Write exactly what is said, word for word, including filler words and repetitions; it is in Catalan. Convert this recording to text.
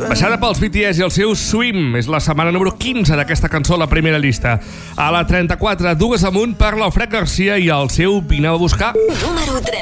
Baixada pels B T S i el seu Swim. És la setmana número quinze d'aquesta cançó a la primera llista. A la trenta-quatre, dues amunt per l'Alfred Garcia i el seu Vine a buscar. Número trenta.